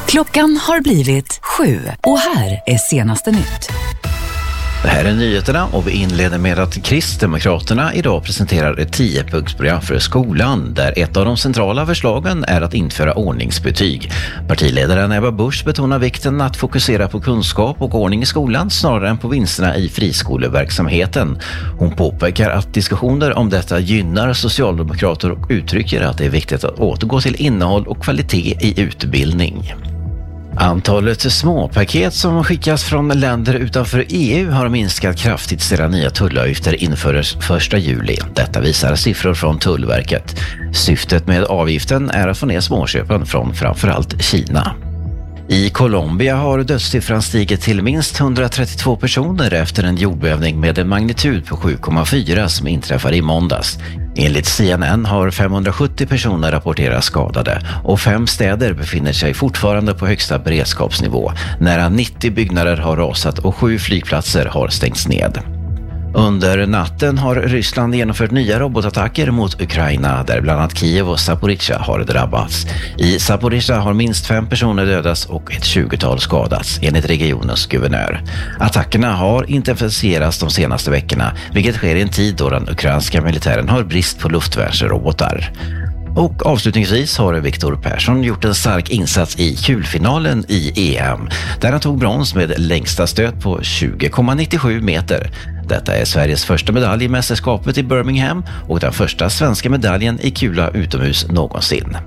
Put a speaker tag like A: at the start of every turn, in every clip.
A: Klockan har blivit 7 och här är senaste nytt.
B: Det här är nyheterna och vi inleder med att Kristdemokraterna idag presenterar ett 10-punktsprogram för skolan där ett av de centrala förslagen är att införa ordningsbetyg. Partiledaren Ebba Busch betonar vikten att fokusera på kunskap och ordning i skolan snarare än på vinsterna i friskoleverksamheten. Hon påpekar att diskussioner om detta gynnar socialdemokrater och uttrycker att det är viktigt att återgå till innehåll och kvalitet i utbildning. Antalet småpaket som skickas från länder utanför EU har minskat kraftigt sedan nya tullavgifter infördes 1 juli. Detta visar siffror från Tullverket. Syftet med avgiften är att få ner småköpen från framförallt Kina. I Colombia har dödssiffran stigit till minst 132 personer efter en jordbävning med en magnitud på 7,4 som inträffade i måndags. Enligt CNN har 570 personer rapporterats skadade och 5 städer befinner sig fortfarande på högsta beredskapsnivå. Nära 90 byggnader har rasat och 7 flygplatser har stängts ned. Under natten har Ryssland genomfört nya robotattacker mot Ukraina där bland annat Kiev och Zaporizjzja har drabbats. I Zaporizjzja har minst 5 personer dödats och ett 20-tal skadats enligt regionens guvernör. Attackerna har intensifierats de senaste veckorna, vilket sker i en tid då den ukrainska militären har brist på luftvärnsrobotar. Och avslutningsvis har Viktor Persson gjort en stark insats i kulfinalen i EM där han tog brons med längsta stöt på 20,97 meter. Detta är Sveriges första medalj i mästerskapet i Birmingham och den första svenska medaljen i kula utomhus någonsin.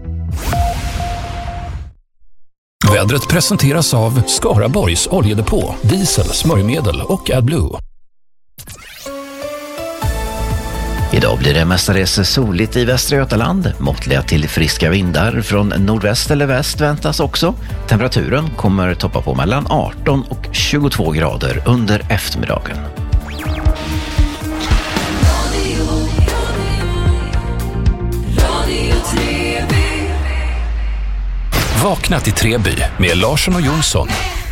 C: Vädret presenteras av Skaraborgs oljedepå, diesel, smörjmedel och AdBlue.
B: Idag blir det mestadels soligt i Västra Götaland. Måttliga till friska vindar från nordväst eller väst väntas också. Temperaturen kommer toppa på mellan 18 och 22 grader under eftermiddagen.
C: Vakna till Treby med Larsson och Jonsson.